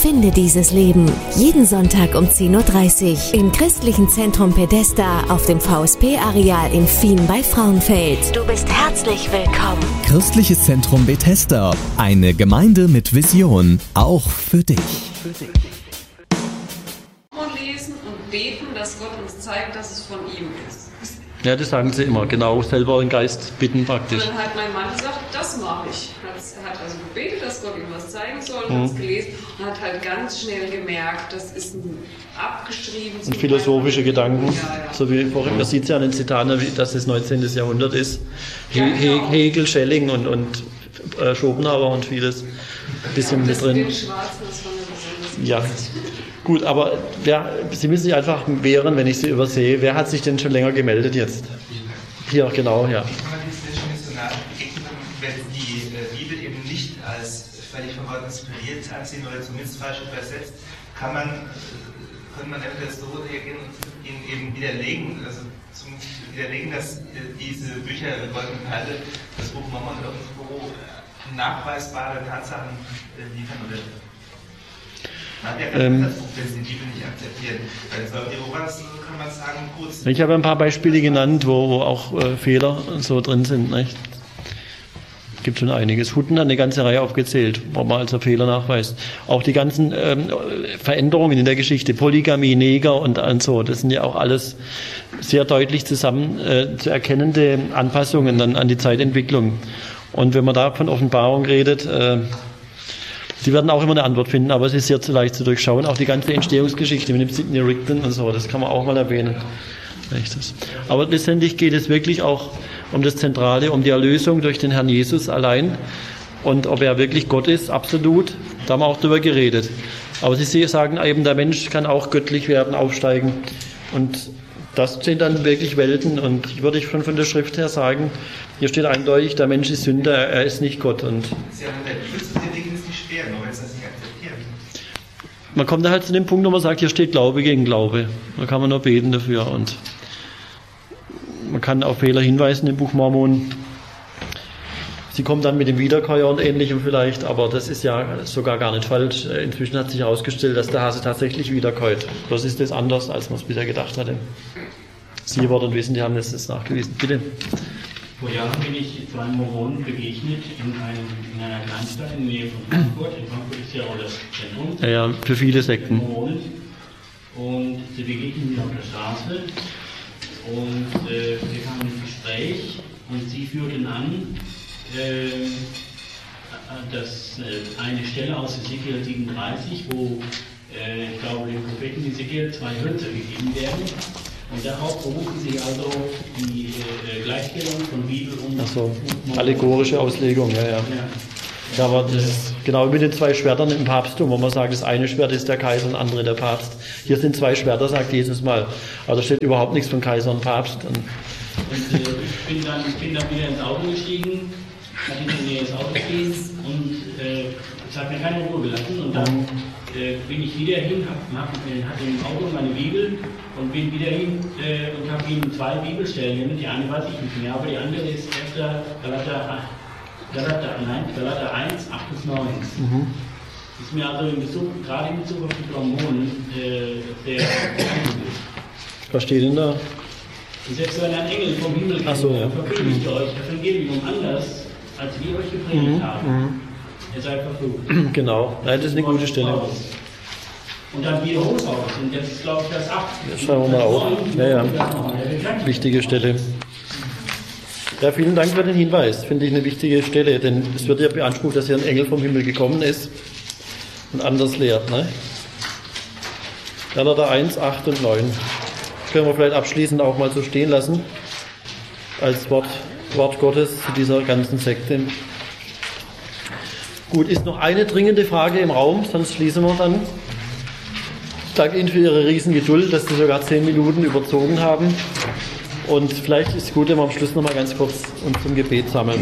Finde dieses Leben. Jeden Sonntag um 10.30 Uhr im Christlichen Zentrum Bethesda auf dem VSP-Areal in Fien bei Frauenfeld. Du bist herzlich willkommen. Christliches Zentrum Bethesda. Eine Gemeinde mit Vision. Auch für dich. Und lesen und beten, dass Gott uns zeigt, dass es von ihm ist. Ja, das sagen sie immer, genau, selber den Geist bitten praktisch. Und dann hat mein Mann gesagt, das mache ich. Er hat also gebetet, dass Gott ihm was zeigen soll, hat es gelesen und hat halt ganz schnell gemerkt, das ist ein abgeschrieben. Und philosophische Gedanken, ja. So wie vorhin, man sieht es ja an den Zitaten, dass es 19. Jahrhundert ist. Ja, genau. Hegel, Schelling und Schopenhauer und vieles. Ein bisschen mit drin. Das Schwarzen, das war mir besonders Ja. Gut, aber Sie müssen sich einfach wehren, wenn ich Sie übersehe. Wer hat sich denn schon länger gemeldet jetzt? Hier, genau, ja. Wenn die Bibel eben nicht als völlig von Gott inspiriert ansehen oder zumindest falsch übersetzt, könnte man eventuell so reagieren und ihn eben widerlegen, dass diese Bücher Goldene Perle, das Buch Mormon oder unser Büro nachweisbare Tatsachen liefern oder man hat ja kein Buch, wenn sie die Bibel nicht akzeptieren. Bei den Zeugen Jehovas kann man sagen, kurz. Ich habe ein paar Beispiele genannt, wo auch Fehler so drin sind, nicht? Es gibt schon einiges. Hutten hat eine ganze Reihe aufgezählt, wo man also Fehler nachweist. Auch die ganzen Veränderungen in der Geschichte, Polygamie, Neger und so, das sind ja auch alles sehr deutlich zusammen zu erkennende Anpassungen dann an die Zeitentwicklung. Und wenn man da von Offenbarung redet, Sie werden auch immer eine Antwort finden, aber es ist sehr zu leicht zu durchschauen. Auch die ganze Entstehungsgeschichte mit dem Sidney Rigdon und so, das kann man auch mal erwähnen. Aber letztendlich geht es wirklich auch um das Zentrale, um die Erlösung durch den Herrn Jesus allein. Und ob er wirklich Gott ist, absolut, da haben wir auch drüber geredet. Aber Sie sagen eben, der Mensch kann auch göttlich werden, aufsteigen. Und das sind dann wirklich Welten. Und ich würde schon von der Schrift her sagen, hier steht eindeutig, der Mensch ist Sünder, er ist nicht Gott. Und Sie haben in der Bibel zu den Dingen ist nicht schwer, nur wenn es das nicht akzeptiert. man kommt da halt zu dem Punkt, wo man sagt, hier steht Glaube gegen Glaube. Da kann man nur beten dafür. Und man kann auf Fehler hinweisen im Buch Mormon. Sie kommen dann mit dem Wiederkäuer und Ähnlichem vielleicht, aber das ist ja sogar gar nicht falsch. Inzwischen hat sich herausgestellt, dass der Hase tatsächlich wiederkäut. Das ist das anders, als man es bisher gedacht hatte. Sie, Wort und Wissen, die haben das nachgewiesen. Bitte. Vor Jahren bin ich zwei Mormonen begegnet in einer Kleinstadt in der Nähe von Frankfurt. In Frankfurt ist ja auch das Zentrum. Ja, für viele Sekten. Mormonen. Und sie begegnen mir auf der Straße. Und wir kamen ins Gespräch und sie führten an, dass eine Stelle aus Ezekiel 37, wo ich glaube dem Propheten Ezekiel 2 Hölzer gegeben werden. Und darauf berufen sie also die Gleichstellung von Bibel und... Achso, allegorische Auslegung, ja. Ja, aber das ist genau wie mit den zwei Schwertern im Papsttum, wo man sagt, das eine Schwert ist der Kaiser und das andere der Papst. Hier sind zwei Schwerter, sagt Jesus mal. Aber da steht überhaupt nichts von Kaiser und Papst. Und ich bin dann wieder ins Auto gestiegen, hat hinter mir ins Auto gestiegen und es hat mir keine Ruhe gelassen. Und dann bin ich wieder hin, hatte im Auto meine Bibel und bin wieder hin und habe ihm zwei Bibelstellen genannt. Die eine weiß ich nicht mehr, aber die andere ist 1. Galater 1, 8 bis 9. Ist mir also gerade in Bezug auf die Mormonen sehr angenehm. Was steht denn da? Selbst wenn ein Engel vom Himmel verkündigt euch Evangelium anders, als wir euch gepredigt haben, ihr seid verflucht. Genau, nein, das ist eine gute Stelle. Und dann wieder hoch aus. Und jetzt ist, glaube ich, das 8. Das schauen wir mal auf. Ja. Wichtige Stelle. Ja, vielen Dank für den Hinweis. Finde ich eine wichtige Stelle, denn es wird ja beansprucht, dass hier ein Engel vom Himmel gekommen ist und anders lehrt. Ne? Galater 1, 8 und 9. Das können wir vielleicht abschließend auch mal so stehen lassen, als Wort Gottes zu dieser ganzen Sekte. Gut, ist noch eine dringende Frage im Raum, sonst schließen wir dann. Ich danke Ihnen für Ihre Riesengeduld, dass Sie sogar 10 Minuten überzogen haben. Und vielleicht ist es gut, wenn wir am Schluss noch mal ganz kurz uns zum Gebet sammeln.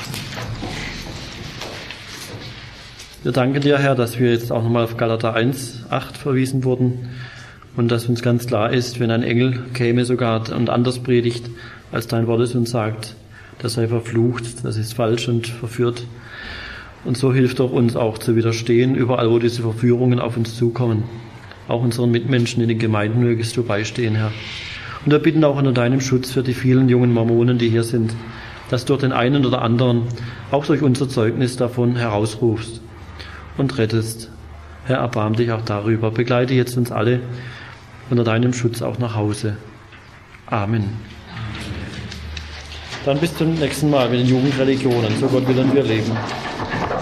Wir danken dir, Herr, dass wir jetzt auch nochmal auf Galater 1, 8 verwiesen wurden und dass uns ganz klar ist, wenn ein Engel käme sogar und anders predigt, als dein Wort es uns sagt, das sei verflucht, das ist falsch und verführt. Und so hilft doch uns auch zu widerstehen, überall wo diese Verführungen auf uns zukommen. Auch unseren Mitmenschen in den Gemeinden mögest du beistehen, Herr. Und wir bitten auch unter deinem Schutz für die vielen jungen Mormonen, die hier sind, dass du durch den einen oder anderen, auch durch unser Zeugnis davon herausrufst und rettest. Herr, erbarm dich auch darüber. Begleite jetzt uns alle unter deinem Schutz auch nach Hause. Amen. Dann bis zum nächsten Mal mit den Jugendreligionen. So Gott willen wir leben.